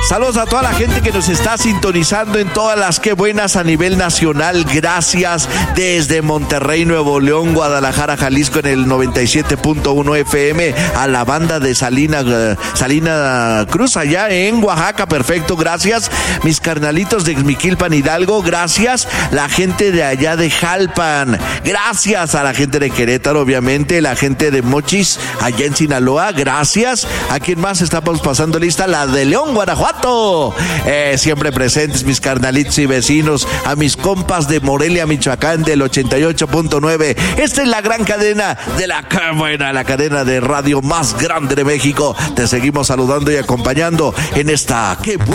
Saludos a toda la gente que nos está sintonizando en todas las Qué Buenas a nivel nacional. Gracias desde Monterrey, Nuevo León, Guadalajara, Jalisco en el 97.1 FM, a la banda de Salina Cruz allá en Oaxaca. Perfecto, gracias. Mis carnalitos de Xmiquilpan, Hidalgo, gracias. La gente de allá de Jalpan, gracias. A la gente de Querétaro, obviamente, la gente de Mochis allá en Sinaloa, gracias. ¿A quién más estamos pasando lista? La de León, Guanajuato. Siempre presentes mis carnalitos y vecinos, a mis compas de Morelia, Michoacán del 88.9. Esta es la gran cadena de la Qué Buena, la cadena de radio más grande de México. Te seguimos saludando y acompañando en esta Qué Buena.